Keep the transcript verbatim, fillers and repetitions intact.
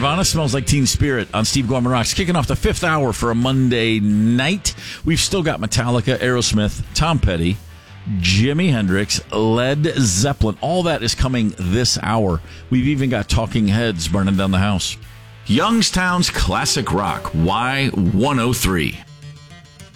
Nirvana Smells Like Teen Spirit on Steve Gorman Rocks. Kicking off the fifth hour for a Monday night. We've still got Metallica, Aerosmith, Tom Petty, Jimi Hendrix, Led Zeppelin. All that is coming this hour. We've even got Talking Heads burning down the house. Youngstown's Classic Rock, Y one oh three.